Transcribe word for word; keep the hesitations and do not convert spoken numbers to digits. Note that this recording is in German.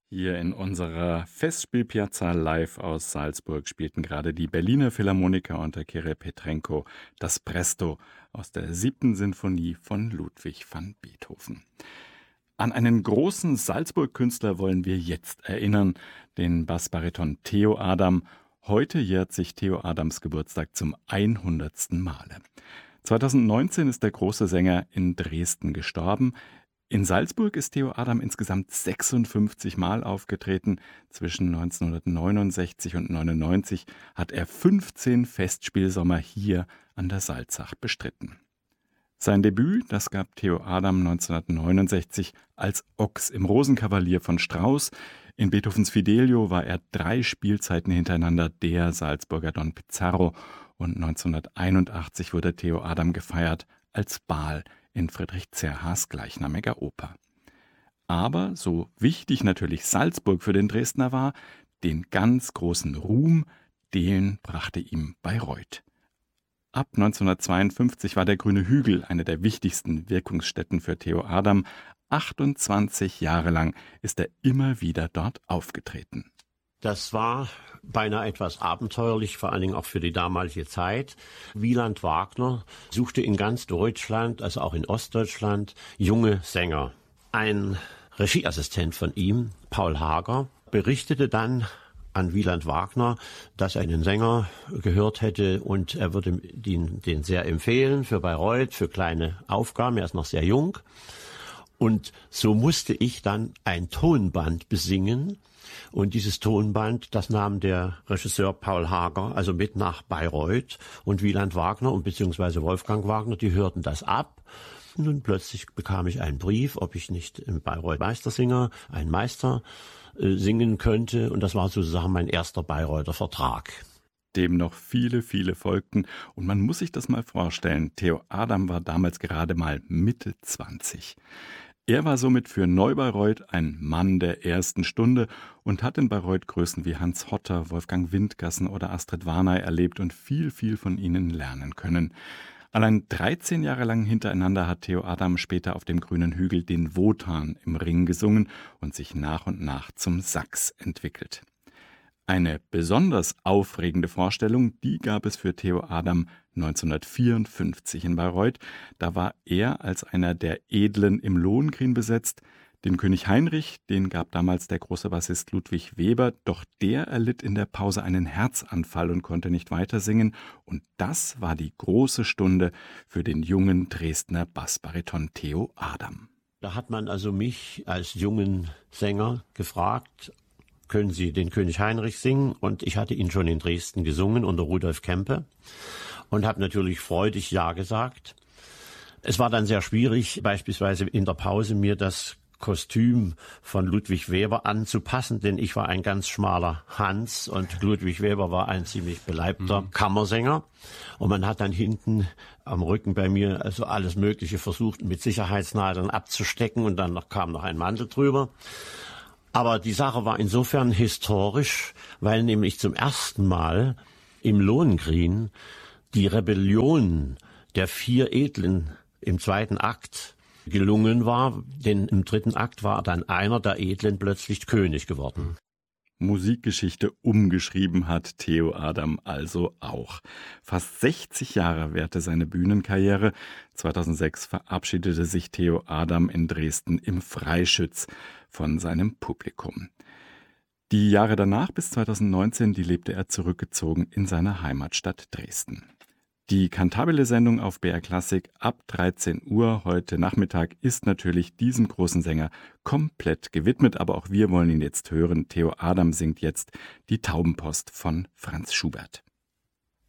Hier in unserer Festspielpiazza live aus Salzburg spielten gerade die Berliner Philharmoniker unter Kirill Petrenko das Presto aus der siebten Sinfonie von Ludwig van Beethoven. An einen großen Salzburg-Künstler wollen wir jetzt erinnern, den Bassbariton Theo Adam. Heute jährt sich Theo Adams Geburtstag zum hundertsten Male. zweitausendneunzehn ist der große Sänger in Dresden gestorben. In Salzburg ist Theo Adam insgesamt sechsundfünfzig Mal aufgetreten. Zwischen neunzehnhundertneunundsechzig und neunundneunzig hat er fünfzehn Festspielsommer hier an der Salzach bestritten. Sein Debüt, das gab Theo Adam neunzehnhundertneunundsechzig als Ochs im Rosenkavalier von Strauss. In Beethovens Fidelio war er drei Spielzeiten hintereinander der Salzburger Don Pizarro und neunzehnhunderteinundachtzig wurde Theo Adam gefeiert als Baal in Friedrich Zerhas gleichnamiger Oper. Aber so wichtig natürlich Salzburg für den Dresdner war, den ganz großen Ruhm, den brachte ihm Bayreuth. Ab neunzehnhundertzweiundfünfzig war der Grüne Hügel eine der wichtigsten Wirkungsstätten für Theo Adam. achtundzwanzig Jahre lang ist er immer wieder dort aufgetreten. Das war beinahe etwas abenteuerlich, vor allen Dingen auch für die damalige Zeit. Wieland Wagner suchte in ganz Deutschland, also auch in Ostdeutschland, junge Sänger. Ein Regieassistent von ihm, Paul Hager, berichtete dann an Wieland Wagner, dass er einen Sänger gehört hätte und er würde den, den sehr empfehlen für Bayreuth, für kleine Aufgaben. Er ist noch sehr jung. Und so musste ich dann ein Tonband besingen. Und dieses Tonband, das nahm der Regisseur Paul Hager also mit nach Bayreuth. Und Wieland Wagner und beziehungsweise Wolfgang Wagner, die hörten das ab. Und nun plötzlich bekam ich einen Brief, ob ich nicht im Bayreuth Meistersinger, einen Meister, äh, singen könnte. Und das war sozusagen mein erster Bayreuther Vertrag. Dem noch viele, viele folgten. Und man muss sich das mal vorstellen, Theo Adam war damals gerade mal Mitte zwanzig. Er war somit für Neubayreuth ein Mann der ersten Stunde und hat in Bayreuth Größen wie Hans Hotter, Wolfgang Windgassen oder Astrid Varnay erlebt und viel, viel von ihnen lernen können. Allein dreizehn Jahre lang hintereinander hat Theo Adam später auf dem Grünen Hügel den Wotan im Ring gesungen und sich nach und nach zum Sachs entwickelt. Eine besonders aufregende Vorstellung, die gab es für Theo Adam neunzehnhundertvierundfünfzig in Bayreuth. Da war er als einer der Edlen im Lohengrin besetzt. Den König Heinrich, den gab damals der große Bassist Ludwig Weber, doch der erlitt in der Pause einen Herzanfall und konnte nicht weiter singen. Und das war die große Stunde für den jungen Dresdner Bassbariton Theo Adam. Da hat man also mich als jungen Sänger gefragt, können Sie den König Heinrich singen? Und ich hatte ihn schon in Dresden gesungen unter Rudolf Kempe und habe natürlich freudig Ja gesagt. Es war dann sehr schwierig, beispielsweise in der Pause mir das Kostüm von Ludwig Weber anzupassen, denn ich war ein ganz schmaler Hans und Ludwig Weber war ein ziemlich beleibter mhm. Kammersänger. Und man hat dann hinten am Rücken bei mir also alles Mögliche versucht, mit Sicherheitsnadeln abzustecken und dann noch, kam noch ein Mantel drüber. Aber die Sache war insofern historisch, weil nämlich zum ersten Mal im Lohengrin die Rebellion der vier Edlen im zweiten Akt gelungen war, denn im dritten Akt war dann einer der Edlen plötzlich König geworden. Musikgeschichte umgeschrieben hat Theo Adam also auch. Fast sechzig Jahre währte seine Bühnenkarriere. zweitausendsechs verabschiedete sich Theo Adam in Dresden im Freischütz von seinem Publikum. Die Jahre danach bis zweitausendneunzehn, die lebte er zurückgezogen in seiner Heimatstadt Dresden. Die Cantabile-Sendung auf B R Klassik ab dreizehn Uhr heute Nachmittag ist natürlich diesem großen Sänger komplett gewidmet, aber auch wir wollen ihn jetzt hören. Theo Adam singt jetzt die Taubenpost von Franz Schubert.